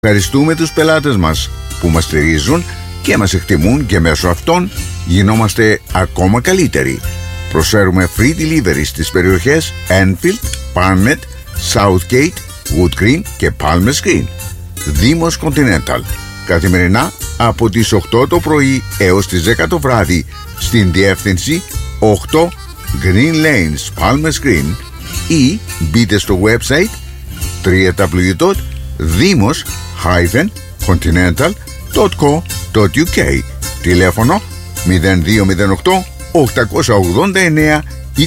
Ευχαριστούμε τους πελάτες μας που μας στηρίζουν και μας εκτιμούν και μέσω αυτών γινόμαστε ακόμα καλύτεροι. Προσφέρουμε free delivery στις περιοχές Enfield, Barnet, Southgate, Wood Green και Palmers Green. Δήμος Continental. Καθημερινά από τις 8 το πρωί έως τις 10 το βράδυ στην διεύθυνση 8 Green Lanes, Palmers Green, ή μπείτε στο website www.dimos-continental.co.uk. Τηλέφωνο 0208 889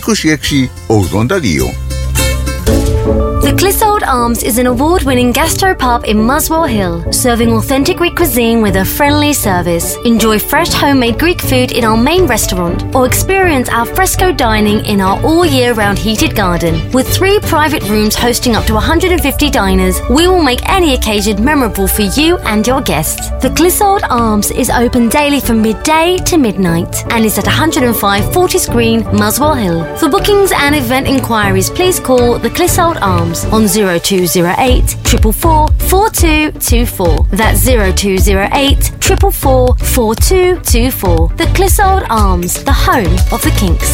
2682. The Clissold Arms is an award-winning gastropub in Muswell Hill, serving authentic Greek cuisine with a friendly service. Enjoy fresh homemade Greek food in our main restaurant or experience our fresco dining in our all-year-round heated garden. With 3 private rooms hosting up to 150 diners, we will make any occasion memorable for you and your guests. The Clissold Arms is open daily from midday to midnight and is at 105 Fortis Green, Muswell Hill. For bookings and event inquiries, please call the Clissold Arms on 0208 444 4224. That's 0208 444 4224. The Clissold Arms, the home of the Kinks.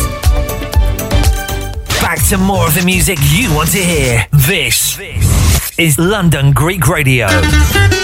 Back to more of the music you want to hear. This is London Greek Radio.